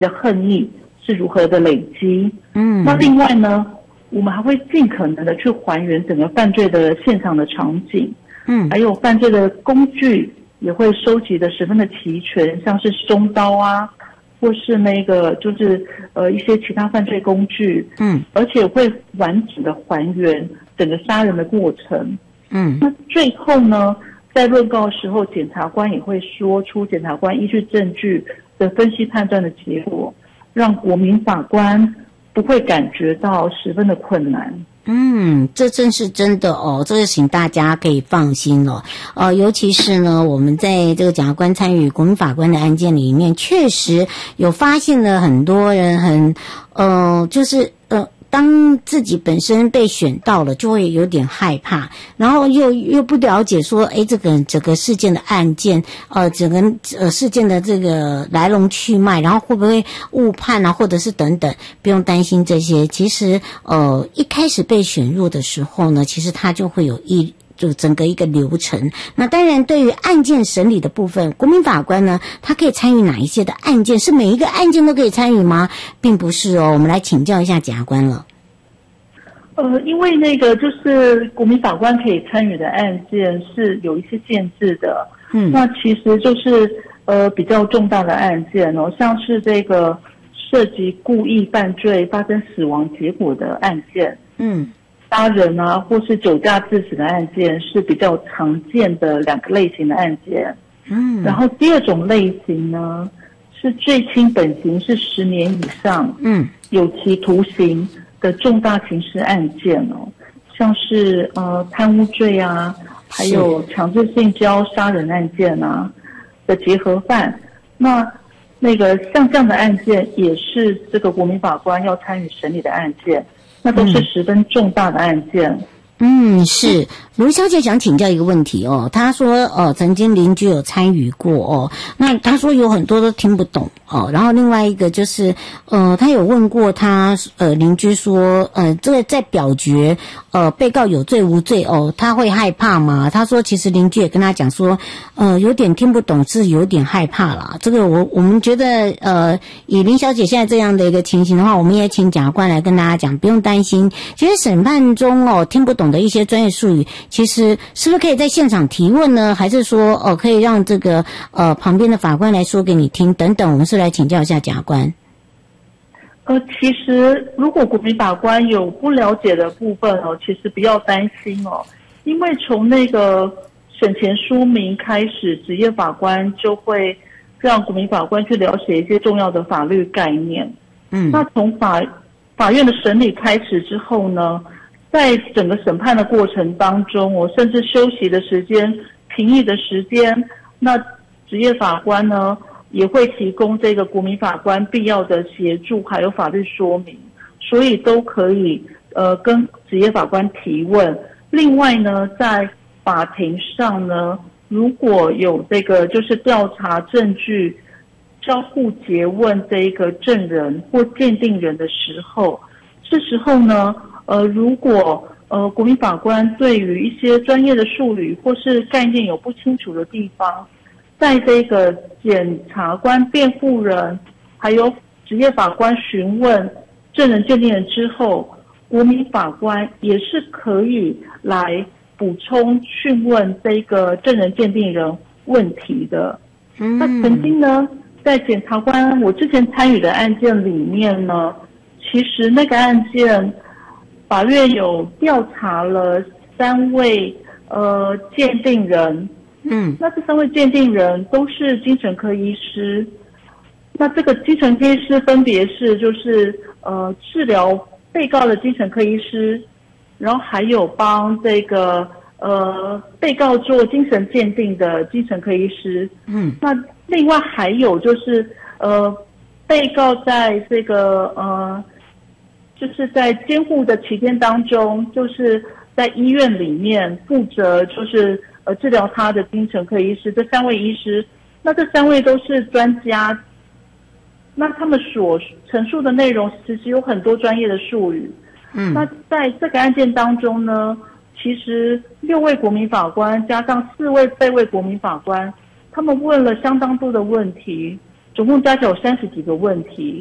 的恨意是如何的累积。那另外呢，我们还会尽可能的去还原整个犯罪的现场的场景，还有犯罪的工具也会收集的十分的齐全，像是凶刀啊，或是那个就是一些其他犯罪工具，而且会完整的还原整个杀人的过程。那最后呢，在论告的时候，检察官也会说出检察官依据证据的分析判断的结果，让国民法官不会感觉到十分的困难。 这真是真的哦，这个请大家可以放心哦。尤其是呢，我们在这个检察官参与国民法官的案件里面，确实有发现了很多人当自己本身被选到了，就会有点害怕，然后又不了解说，这个事件的案件，整个事件的这个来龙去脉，然后会不会误判啊，或者是等等，不用担心这些。其实一开始被选入的时候呢，其实他就会有就整个一个流程。那当然对于案件审理的部分，国民法官呢，他可以参与哪一些的案件？是每一个案件都可以参与吗？并不是哦，我们来请教一下检察官了。 因为那个就是国民法官可以参与的案件是有一些限制的。那其实就是比较重大的案件哦，像是这个涉及故意犯罪发生死亡结果的案件，杀人啊，或是酒驾致死的案件是比较常见的两个类型的案件。然后第二种类型呢，是最轻本刑是10年以上，有期徒刑的重大刑事案件哦，像是贪污罪啊，还有强制性交杀人案件啊的结合犯。那个像这样的案件也是这个国民法官要参与审理的案件，那都是十分重大的案件。 是卢小姐想请教一个问题哦，她说曾经邻居有参与过哦，那她说有很多都听不懂哦，然后另外一个就是她有问过她邻居说这个在表决被告有罪无罪哦，她会害怕吗？她说其实邻居也跟她讲说有点听不懂，是有点害怕啦。这个我们觉得以林小姐现在这样的一个情形的话，我们也请检察官来跟大家讲，不用担心。其实审判中听不懂的一些专业术语，其实是不是可以在现场提问呢？还是说可以让这个旁边的法官来说给你听等等？我们是来请教一下检察官。 其实如果国民法官有不了解的部分其实不要担心因为从那个审前说明开始，职业法官就会让国民法官去了解一些重要的法律概念。那从法院的审理开始之后呢，在整个审判的过程当中甚至休息的时间、评议的时间，那职业法官呢也会提供这个国民法官必要的协助，还有法律说明，所以都可以跟职业法官提问。另外呢，在法庭上呢，如果有这个就是调查证据、交互诘问这一个证人或鉴定人的时候，这时候呢如果国民法官对于一些专业的术语或是概念有不清楚的地方，在这个检察官、辩护人还有职业法官询问证人、鉴定人之后，国民法官也是可以来补充讯问这个证人、鉴定人问题的。那曾经呢，在检察官我之前参与的案件里面呢，其实那个案件法院有调查了3位鉴定人，那这3位鉴定人都是精神科医师。那这个精神科医师分别是就是治疗被告的精神科医师，然后还有帮这个被告做精神鉴定的精神科医师。那另外还有就是被告在这个就是在监护的期间当中，就是在医院里面负责就是治疗他的精神科医师，这3位医师，那这3位都是专家，那他们所陈述的内容其实有很多专业的术语。那在这个案件当中呢，其实6位国民法官加上4位备位国民法官，他们问了相当多的问题， 总共加起来有30几个问题。